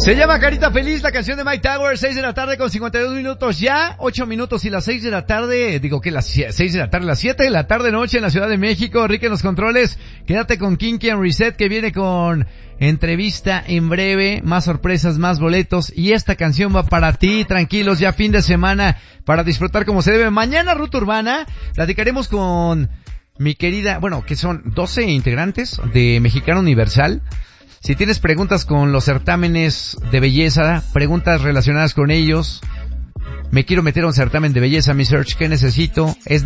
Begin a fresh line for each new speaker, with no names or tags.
Se llama Carita Feliz, la canción de Mike Tower, 6 de la tarde con 52 minutos ya, 8 minutos y las 6 de la tarde, digo que las 6 de la tarde, las 7 de la tarde noche en la Ciudad de México. Enrique en los controles, quédate con Kinky and Reset que viene con entrevista en breve, más sorpresas, más boletos y esta canción va para ti, tranquilos, ya fin de semana para disfrutar como se debe. Mañana Ruta Urbana, platicaremos con mi querida, bueno, que son 12 integrantes de Mexicano Universal. Si tienes preguntas con los certámenes de belleza, preguntas relacionadas con ellos, me quiero meter a un certamen de belleza, mi search, ¿qué necesito? Es